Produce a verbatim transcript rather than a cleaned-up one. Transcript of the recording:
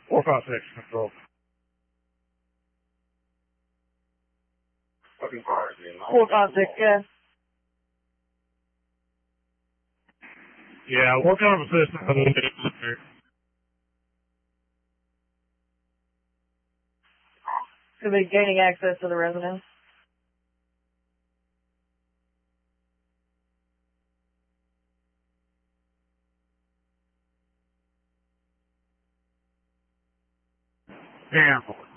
four five six, control. Fucking cars, man. four five six, yeah. Yeah, what kind of assistance? Could be gaining access to the residence. Yeah.